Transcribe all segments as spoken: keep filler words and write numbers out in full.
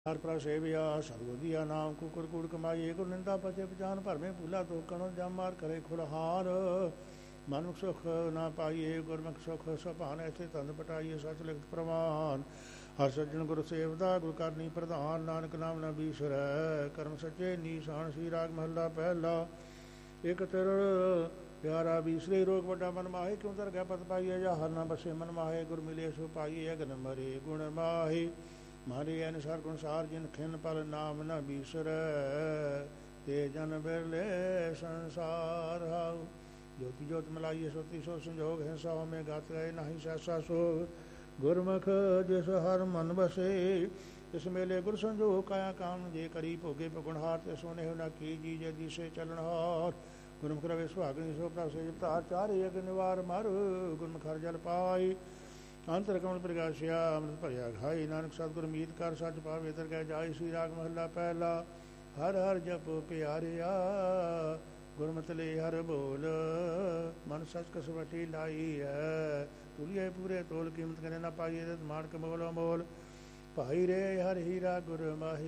ਹਰ ਪ੍ਰਭ ਸੇਵਿਆ ਸਤਿਗੁਰ ਦੀਆ ਨਾਮ ਕੁਕਰ ਕੂੜ ਕਮਾਈਏ ਗੁਰ ਨਿੰਦਾ ਪਚੇ ਪਛਾਨ ਭਰਮੇ ਭੂਲਾ ਤੋਕਣੋ ਜਮ ਮਾਰ ਕਰੇ ਖੁੜਹਾਰ ਮਨੁਖ ਸੁਖ ਨਾ ਪਾਈਏ ਗੁਰਮੁਖ ਸੁਖ ਸੁਭਾਨ ਐਸੇ ਤੰਦ ਪਟਾਈਏ ਸਚ ਲਿਖਤ ਪ੍ਰਮਾਨ ਹਰ ਸੱਜਣ ਗੁਰ ਸੇਵਦਾ ਗੁਰ ਕਰਨੀ ਪ੍ਰਧਾਨ ਨਾਨਕ ਨਾਮ ਨਾ ਬੀਸਰੈ ਕਰਮ ਸੱਚੇ ਨੀਸਾਨ ਸੀ ਰਾਗ ਮਹੱਲਾ ਪਹਿਲਾ ਇਕ ਤਿਰ ਪਿਆਰਾ ਬੀਸਰੇ ਰੋਗ ਵੱਡਾ ਮਨ ਮਾਹੇ ਕਿਉਂ ਤਰ ਗਿਆ ਪਤ ਪਾਈਏ ਜਾਂ ਹਰ ਨਾ ਬਸੇ ਮਨ ਮਾਹੇ ਗੁਰ ਮਿਲੇ ਸੋ ਪਾਈਏ ਅਗਨ ਮਰੇ ਗੁਣ ਮਾਹੇ ਮਾਰੇ ਅਨੁਸਾਰ ਗੁਣਸਾਰ ਜਿਨ ਖਿਨ ਪਲ ਨਾਮ ਨ ਬੀਸਰੈ ਤੇ ਜਨ ਬਿਰਲੇ ਸੰਸਾਰ ਹਾਉ ਜੋਤੀ ਜੋਤ ਮਲਾਈਏ ਸੋਤੀ ਸੋ ਸੰਜੋਗ ਹੈ ਸੋ ਮੇ ਗਾਤ ਗਏ ਨਹੀਂ ਸੈਸਾ ਸੋ ਗੁਰਮੁਖ ਜਿਸ ਹਰ ਮਨ ਬਸੇ ਇਸ ਮੇਲੇ ਗੁਰ ਸੰਜੋਗ ਕਾਇਆ ਕਾਮ ਜੇ ਕਰੀ ਭੋਗੇ ਭਗੁਣਹਾਰ ਤੇ ਸੋਨੇ ਹੋ ਨਾ ਕੀ ਜੀ ਜੇ ਦਿਸੇ ਚਲਣਹਾਰ ਗੁਰਮੁਖ ਰਵੇ ਸੁਹਾਗਣੀ ਸੋ ਪ੍ਰਭ ਸੇ ਜਪਤਾਰ ਚਾਰੇ ਅਗ ਨਿਵਾਰ ਮਰ ਗੁਰਮੁਖ ਹਰ ਜਲ ਪਾਈ ਅੰਤਰ ਕਮਲ ਪ੍ਰਗਾਸ਼ਿਆ ਅੰਮ੍ਰਿਤ ਭਰਿਆ ਖਾਈ ਨਾਨਕ ਸਤਿਗੁਰ ਮੀਤ ਕਰ ਸੱਚ ਪਾਵੇ ਤਰ ਕਹਿ ਜਾਈ ਸ੍ਰੀ ਰਾਗ ਮਹੱਲਾ ਪਹਿਲਾ ਹਰ ਹਰ ਜਪ ਪਿਆਰਿਆ ਗੁਰਮਤਿ ਲੈ ਹਰ ਬੋਲ ਮਨ ਸਚ ਕਸਵਟੀ ਲਾਈ ਹੈ ਤੁਲੀਏ ਪੂਰੇ ਤੋਲ ਕੀਮਤ ਕਰੇ ਨਾ ਪਾਈਏ ਤੇ ਮਾਨਕ ਮੋਲ ਅਮੋਲ ਭਾਈ ਰੇ ਹਰ ਹੀਰਾ ਗੁਰ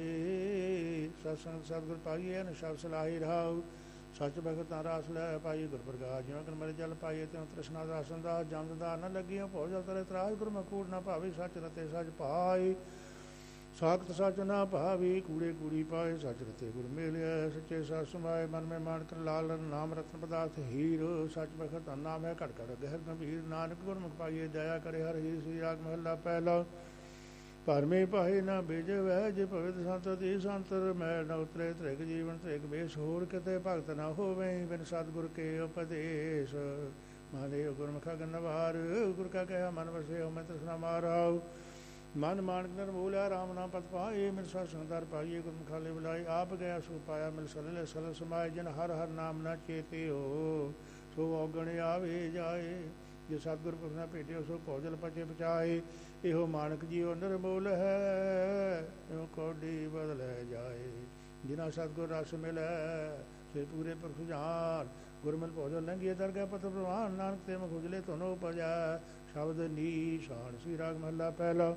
ਮਾਹੀ ਸਤਸੰਗ ਸਤਿਗੁਰ ਪਾਈਏ ਨ ਸ਼ਬਦ ਸਲਾਹੀ ਰਹਾਉ ਸੱਚ ਭਗਤਾਂ ਰਾਸ ਲੈ ਪਾਈ ਗੁਰ ਪ੍ਰਗਾਸ ਜਿਵੇਂ ਕਨ ਮਰੇ ਜਲ ਪਾਈਏ ਤੇ ਤ੍ਰਿਸ਼ਨਾ ਦਾ ਸੰਦਾ ਜਮ ਦਾ ਨ ਲੱਗੀਆਂ ਭੋ ਜਲ ਤਰੇ ਤਰਾਜ ਗੁਰ ਮਕੂੜ ਨਾ ਭਾਵੀ ਸੱਚ ਰਤੇ ਸੱਚ ਪਾਈ ਸਾਖਤ ਸੱਚ ਨਾ ਭਾਵੀ ਕੂੜੇ ਕੂੜੀ ਪਾਏ ਸੱਚ ਰਤੇ ਗੁਰ ਮੇਲਿਆ ਸੱਚੇ ਸਤ ਸਮਾਏ ਮਨ ਮੇ ਮਾਨਕ ਲਾਲ ਨਾਮ ਰਤਨ ਪਦਾਰਥ ਹੀਰ ਸੱਚ ਭਗਤਾਂ ਨਾਮ ਹੈ ਘਟ ਘਟ ਗਹਿਰ ਗੰਭੀਰ ਨਾਨਕ ਗੁਰਮੁਖ ਪਾਈਏ ਦਇਆ ਕਰੇ ਹਰ ਹੀਰ ਸ੍ਰੀ ਰਾਗ ਮਹੱਲਾ ਪਹਿਲਾ ਭਰਮੇ ਪਾਹੇ ਨਾ ਬੇਜਵੈ ਜੇ ਭਗਤ ਸੰਤ ਦੀ ਸੰਤਰ ਮੈਲ ਨ ਉਤਰੇ ਤ੍ਰਿਗ ਜੀਵਨ ਤ੍ਰਿਗ ਬੇਸ ਹੋਰ ਕਿਤੇ ਭਗਤ ਨਾ ਹੋਵੇ ਬਿਨ ਸਤਿਗੁਰ ਕੇ ਉਪਦੇਸ਼ ਮਾਨੇ ਗੁਰਮੁਖ ਗਨਵਾਰ ਗੁਰ ਕਾ ਕਹਿਆ ਮਨ ਵਸੇ ਹੋ ਮੈਂ ਤ੍ਰਿਸ਼ਨਾ ਮਾਰਾਉ ਮਨ ਮਾਨਕ ਨਿਰਮੂਲਿਆ ਰਾਮ ਨਾਮ ਪਤ ਪਾਏ ਮਿਲ ਸਾ ਸੰਦਰ ਪਾਈਏ ਗੁਰਮੁਖਾਲੇ ਬੁਲਾਏ ਆਪ ਗਿਆ ਸੋ ਪਾਇਆ ਮਿਲ ਸਲਲੇ ਸਲ ਸਮਾਏ ਜਿਨ ਹਰ ਹਰ ਨਾਮ ਨਾ ਚੇਤੇ ਹੋ ਸੋ ਔਗਣ ਆਵੇ ਜਾਏ ਜੇ ਸਤਿਗੁਰ ਪੁਰਖ ਨਾ ਭੇਟਿਓ ਸੋ ਭੋਜਲ ਪਚੇ ਪਚਾਏ ਇਹੋ ਮਾਨਕ ਜੀਓ ਨਿਰਮੂਲ ਹੈ ਇਉ ਕੌਡੀ ਬਦਲੇ ਜਾਏ ਜਿਨਾ ਸਤਿਗੁਰ ਰਸ ਮਿਲੈ ਸੇ ਪੂਰੇ ਪੁਰਖ ਜਾਨ ਗੁਰਮਲ ਭੋਜਨ ਲੰਘੀਏ ਦਰਗਾਹ ਪਤ ਪ੍ਰਵਾਨ ਨਾਨਕ ਤੇ ਮੁਖ ਉਜਲੇ ਧੁਨੋ ਉਪਜੈ ਸ਼ਬਦ ਨੀਸ਼ਾਨ ਸ੍ਰੀ ਰਾਗ ਮਹੱਲਾ ਪਹਿਲਾ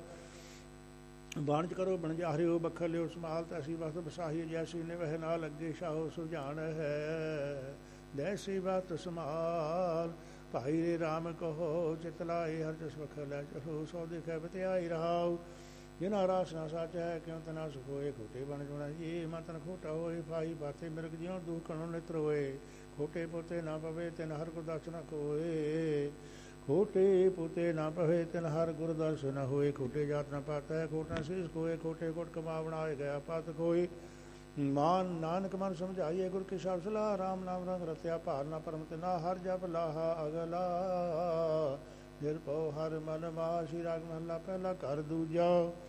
ਬਾਣਜ ਕਰੋ ਬਣਜਾਰਿਓ ਬਖਰ ਲਿਓ ਸੰਭਾਲ ਤੈਸੀ ਵਸਤ ਬਸਾਹੀ ਜੈਸੀ ਨਿਵਹਿ ਨਾਲ ਅੱਗੇ ਸ਼ਾਹੋ ਸੁਝਾਨ ਹੈ ਦੈਸੀ ਬਾਤ ਸੰਭਾਲ ਭਾਈ ਰੇ ਰਾਮ ਕਹੋ ਚਿਤ ਲਾਏ ਹਰ ਜਸ ਵਖ ਲੈ ਚਲੋ ਸੋ ਦੇਖੈ ਬਤਿਆਈ ਰਹਾਉ ਜਿਨਾ ਰਾਸ ਨਾ ਸੱਚ ਹੈ ਕਿਉਂ ਤਨਾ ਸੁਖ ਹੋਏ ਖੋਟੇ ਬਣ ਜੁਣਾ ਇਹ ਮਤਨ ਖੋਟਾ ਹੋਏ ਭਾਈ ਬਾਤੇ ਮਿਰਗ ਜਿਉ ਦੂਖ ਕਣੋ ਨਿਤਰ ਹੋਏ ਖੋਟੇ ਪੋਤੇ ਨਾ ਪਵੇ ਤਿਨ ਹਰ ਕੋ ਦਰਸ਼ਨ ਨ ਕੋਏ ਖੋਟੇ ਪੋਤੇ ਨਾ ਪਵੇ ਤਿਨ ਹਰ ਗੁਰ ਦਰਸ਼ਨ ਨ ਹੋਏ ਖੋਟੇ ਜਾਤ ਨ ਪਾਤੈ ਖੋਟਾ ਸੀਸ ਕੋਏ ਖੋਟੇ ਕੋਟ ਕਮਾ ਬਣਾਏ ਗਿਆ ਪਤ ਕੋਈ ਮਾਨ ਨਾਨਕ ਮਨ ਸਮਝਾਈਏ ਗੁਰ ਕੀ ਸ਼ਬਦ ਸਲਾਹ ਰਾਮ ਨਾਮ ਰੰਗ ਰਤਿਆ ਭਾਰ ਨਾ ਪਰਮ ਤੇ ਨਾ ਹਰ ਜਪ ਲਾਹਾ ਅਗਲਾ ਨਿਰਭਉ ਹਰ ਮਨ ਮਾ ਸ੍ਰੀ ਰਾਗ ਮਹੱਲਾ ਪਹਿਲਾ ਘਰ ਦੂਜਾ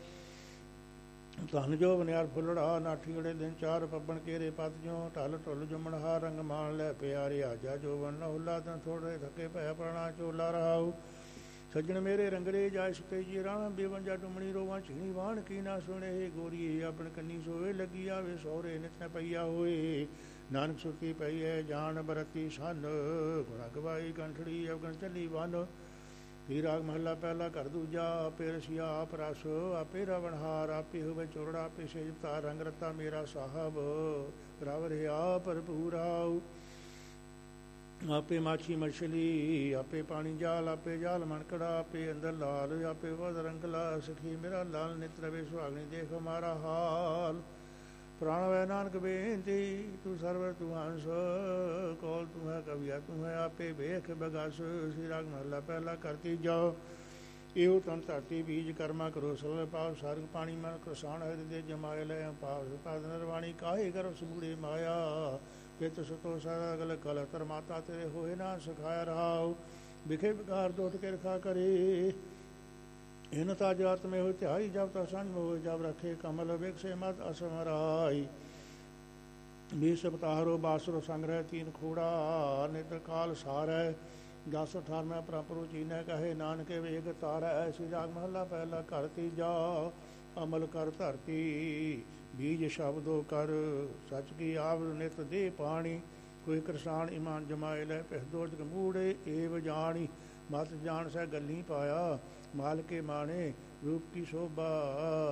ਧਨ ਜੋ ਬਨਿਆਰ ਫੁੱਲੜਾ ਨਾਠੀੜੇ ਦਿਨ ਚਾਰ ਪੱਬਣ ਕੇਰੇ ਪਤ ਜਿਉ ਢਲ ਢੁੱਲ ਜੁਮਣ ਹਾਰ ਰੰਗ ਮਾਣ ਲੈ ਪਿਆਰੇ ਆਜਾ ਜੋ ਵਨ ਹੁੱਲਾ ਤਨ ਥੋੜੇ ਥੱਕੇ ਭੈ ਪ੍ਰਾਣਾ ਚੋਲਾ ਰਹਾਉ ਸੱਜਣ ਮੇਰੇ ਰੰਗੜੇ ਜਾਇ ਸੁਤੇ ਜੀ ਰਾਣਾ ਬੇਵੰਜਾ ਡੁਮਣੀ ਰੋਵਾਂ ਝੀਣੀ ਵਾਣ ਕੀ ਨਾ ਸੁਣੇ ਗੋਰੀਏ ਆਪਣ ਕੰਨੀ ਸੋਵੇ ਲੱਗੀ ਆਵੇ ਸਹੁਰੇ ਨਿਤ ਪਈਆ ਹੋਏ ਨਾਨਕ ਸੁਤੀ ਪਈ ਹੈ ਜਾਨ ਬਰਤੀ ਸਨ ਗੁਣਾ ਗਵਾਈ ਕੰਠੜੀ ਅਵਗਣ ਚੱਲੀ ਵਨ ਸ੍ਰੀ ਰਾਗ ਮਹੱਲਾ ਪਹਿਲਾ ਘਰ ਦੂਜਾ ਆਪੇ ਰਸੀਆ ਆਪ ਰਸ ਆਪੇ ਰਾਵਣਹਾਰ ਆਪੇ ਹੋਵੇ ਚੋਰੜਾ ਆਪੇ ਸੇਜਤਾ ਰੰਗ ਰਤਾ ਮੇਰਾ ਸਾਹਿਬ ਰਵ ਰਿਹਾ ਭਰਪੂਰ ਆਉ ਆਪੇ ਮਾਛੀ ਮਛਲੀ ਆਪੇ ਪਾਣੀ ਜਾਲ ਆਪੇ ਜਾਲ ਮਣਕੜਾ ਆਪੇ ਅੰਦਰ ਲਾਲ ਆਪੇ ਵਧ ਰੰਗ ਲਾ ਸਖੀ ਮੇਰਾ ਲਾਲ ਨਿਤ ਰਵੇ ਸੁਹਾਗਣੀ ਦੇਖ ਹਮਾਰਾ ਹਾਲ ਪ੍ਰਾਣ ਵੈ ਨਾਨਕ ਬੇਨਤੀ ਤੂੰ ਸਰਵਰ ਤੂੰ ਹੰਸ ਕੋਲ ਤੂੰ ਹੈ ਕਵੀਆ ਤੂੰ ਹੈ ਆਪੇ ਵੇਖ ਬਗਸ ਸ੍ਰੀ ਰਾਗ ਮਹੱਲਾ ਪਹਿਲਾ ਕਰਤੀ ਜਾਓ ਇਹੋ ਤਨ ਧਰਤੀ ਬੀਜ ਕਰਮਾ ਕਰੋ ਸਭ ਪਾਵ ਸਾਰਗ ਪਾਣੀ ਮਨ ਕਿਸਾਨ ਹਿਰਦੇ ਜਮਾਏ ਲੈ ਪਾਵ ਪਦ ਨਰਵਾਣੀ ਕਾਹੇ ਕਰੋ ਸਬੂੜੇ ਮਾਇਆ ਪਿਤ ਸੁਤੋ ਸਾਰਾ ਗਲ ਕਲ ਤਰ ਮਾਤਾ ਤੇਰੇ ਹੋਏ ਨਾ ਸਿਖਾਇਆ ਰਹਾਉ ਵਿਖੇ ਵਿਕਾਰ ਦੋਟ ਕੇ ਰਖਾ ਕਰੇ ਇਨ ਤਾ ਜਾਤ ਮੇ ਹੋ ਧਿਆਈ ਜਬ ਤਾ ਸੰਗ ਹੋ ਜਬ ਰਖੇ ਕਮਲ ਵਿਕਸੇ ਮਤ ਅਸਮਰਾਈ ਵੀ ਸਪਤਾਹਰੋ ਬਾਸਰੋ ਸੰਗ੍ਰਹਿ ਤੀਨ ਖੂੜਾ ਨਿਤ ਕਾਲ ਸਾਰੈ ਦਸ ਅਠਾਰਵੇਂ ਪ੍ਰਪਰੂ ਚੀਨੈ ਕਹੇ ਨਾਨਕੇ ਵੇਗ ਤਾਰੈ ਸ੍ਰੀ ਰਾਗ ਮਹੱਲਾ ਪਹਿਲਾ ਘਰ ਤੀਜਾ ਅਮਲ ਕਰ ਧਰਤੀ ਬੀਜ ਸ਼ਬਦੋ ਕਰ ਸੱਚ ਕੀ ਆਵ ਨਿਤ ਦੇ ਪਾਣੀ ਕੋਈ ਕਿਰਸਾਨ ਇਮਾਨ ਜਮਾਏ ਲੈ ਪਹਿ ਦੋਜ ਮੂੜੇ ਏਵ ਜਾਣੀ ਮਤ ਜਾਣ ਸਹਿ ਗੱਲੀ ਪਾਇਆ ਮਾਲ ਕੇ ਮਾਣੇ ਰੂਪ ਕੀ ਸ਼ੋਭਾ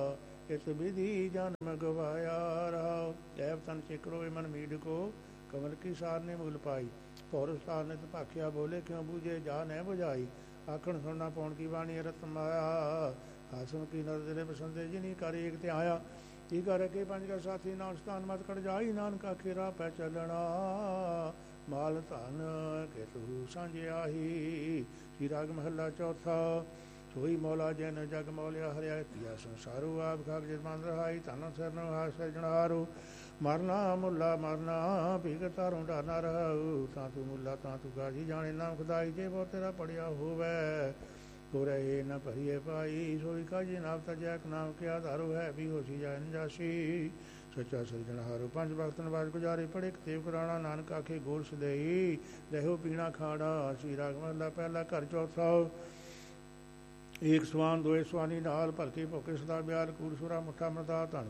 ਇਸ ਵਿਧੀ ਜਨਮ ਗਵਾਇਆ ਰਹਾਉ। ਐਬ ਤਨ ਚਿਕਰੋ ਮਨ ਮੀਡ ਕੋ ਕਮਲ ਕੀ ਸਾਰ ਨੇ ਮੁਲ ਪਾਈ। ਪੌਰ ਸਾਰ ਨੇ ਤਪਾਖਿਆ ਬੋਲੇ ਕਿਉਂ ਬੂਝੇ ਜਾ ਨਹਿ ਬੁਝਾਈ। ਆਖਣ ਸੁਣਨਾ ਪੌਣ ਕੀ ਬਾਣੀ ਰਤ ਮਾਇਆ। ਆਸਮ ਕੀ ਨਦਰ ਦੇ ਪਸੰਦੇ ਜਿਨੀ ਕਰ ਏਕ ਤੇ ਆਇਆ। ਕੀ ਕਰ ਕੇ ਪੰਜ ਕਾ ਸਾਥੀ ਨਾਮ ਸਥਾਨ ਮਤ ਕੜ ਜਾਈ। ਨਾਨਕ ਆਖੇ ਰਾਹ ਪੈ ਚੱਲਣਾ ਮਾਲ ਧਨ ਕੇ ਤੂ ਸਾਂਝਿਆਹੀ। ਸ਼੍ਰੀ ਰਾਗ ਮਹੱਲਾ ਚੌਥਾ। ਸੋਈ ਮੌਲਾ ਜਨ ਜਗ ਮੌਲਿਆ ਹਰਿਆ ਕੀਆ ਸੰਸਾਰੂ। ਆਪ ਖਾਕ ਜਿਤ ਮੰਦ ਰਹਾਈ ਧਨ ਸਰਨ ਹਾਸ ਸਿਰਜਣਹਾਰੂ। ਮਰਨਾ ਮੁੱਲਾ ਮਰਨਾ ਭੀਖ ਤਾਰੋਂ ਡਰਨਾ ਰਹਾਉ। ਤਾਂ ਤੂੰ ਮੁੱਲਾ ਤਾਂ ਤੂੰ ਗਾਜੀ ਜਾਣੇ ਨਾਮ ਖੁਦਾਈ। ਜੇ ਬੋ ਤੇਰਾ ਪੜਿਆ ਹੋਵੇ ਤੋ ਰਹੇ ਨ ਭਰੀਏ ਪਾਈ। ਸੋਈ ਕਾਜੀ ਨਾਮ ਤਜੈਕ ਨਾਮ ਕਿਆ ਧਾਰੂ ਹੈ ਵੀ ਹੋਸੀ ਜਾਇ ਨਜਾਸੀ। ਸੱਚਾ ਸਿਰਜਣਹਾਰੂ ਪੰਜ ਭਗਤ ਨਵਾਜ ਗੁਜਾਰੇ ਪੜੇ ਕਤੇਵ ਕੁਰਾਣਾ। ਨਾਨਕ ਆਖੇ ਗੋਲ ਸਦਈ ਰਹਿਓ ਪੀਣਾ ਖਾਣਾ। ਸ਼੍ਰੀ ਰਾਗ ਮਹੱਲਾ ਪਹਿਲਾ ਘਰ ਚੌਥਾ। ਏਕ ਸਵਾਨ ਦੋਏ ਸਵਾਨੀ ਨਾਲ ਭਲਕੇ ਭੁਕੇ ਸਦਾ ਬਿਆਲ। ਕੂੜ ਸੁਰਾ ਮੁੱਠਾ ਮਰਦਾ ਧਨ